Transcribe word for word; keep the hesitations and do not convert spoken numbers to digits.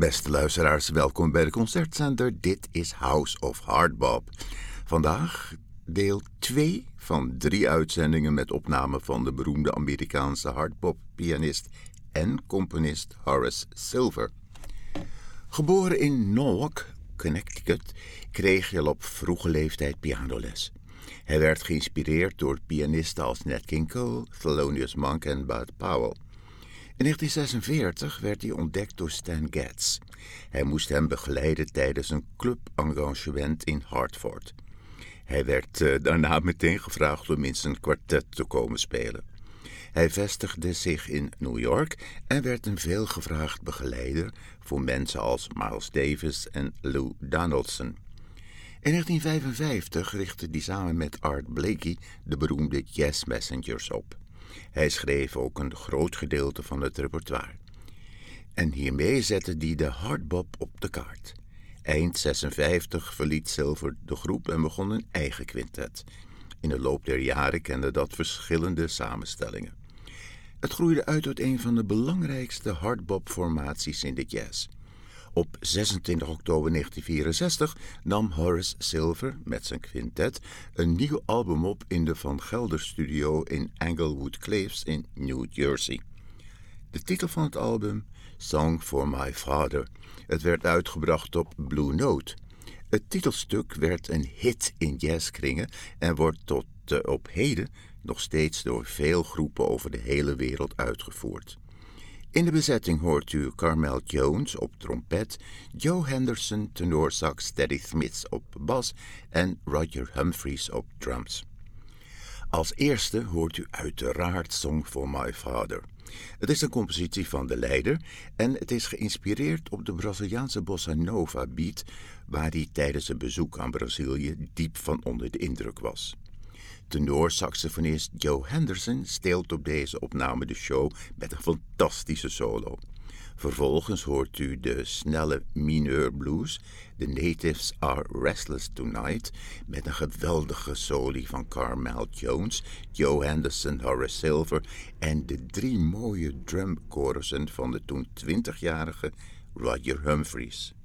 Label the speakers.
Speaker 1: Beste luisteraars, welkom bij de Concertzender. Dit is House of Hardbop. Vandaag deel twee van drie uitzendingen met opname van de beroemde Amerikaanse hardbop-pianist en componist Horace Silver. Geboren in Norwalk, Connecticut, kreeg hij al op vroege leeftijd pianoles. Hij werd geïnspireerd door pianisten als Nat King Cole, Thelonious Monk en Bud Powell. In negentien zesenveertig werd hij ontdekt door Stan Getz. Hij moest hem begeleiden tijdens een clubengagement in Hartford. Hij werd uh, daarna meteen gevraagd om in zijn kwartet te komen spelen. Hij vestigde zich in New York en werd een veelgevraagd begeleider voor mensen als Miles Davis en Lou Donaldson. In negentien vijfenvijftig richtte hij samen met Art Blakey de beroemde Jazz Messengers op. Hij schreef ook een groot gedeelte van het repertoire. En hiermee zette hij de hardbop op de kaart. Eind zesenvijftig verliet Silver de groep en begon een eigen quintet. In de loop der jaren kende dat verschillende samenstellingen. Het groeide uit tot een van de belangrijkste hardbop-formaties in de jazz. Op zesentwintig oktober negentien vierenzestig nam Horace Silver met zijn quintet een nieuw album op in de Van Gelder Studio in Englewood Cliffs in New Jersey. De titel van het album, Song for My Father. Het werd uitgebracht op Blue Note. Het titelstuk werd een hit in jazzkringen en wordt tot uh, op heden nog steeds door veel groepen over de hele wereld uitgevoerd. In de bezetting hoort u Carmel Jones op trompet, Joe Henderson tenorsax, Teddy Smith op bas en Roger Humphries op drums. Als eerste hoort u uiteraard Song for My Father. Het is een compositie van de leider en het is geïnspireerd op de Braziliaanse bossa nova beat, waar hij tijdens een bezoek aan Brazilië diep van onder de indruk was. Tenorsaxofonist Joe Henderson steelt op deze opname de show met een fantastische solo. Vervolgens hoort u de snelle mineur blues, The Natives Are Restless Tonight, met een geweldige soli van Carmel Jones, Joe Henderson, Horace Silver en de drie mooie drumchorussen van de toen twintigjarige Roger Humphries.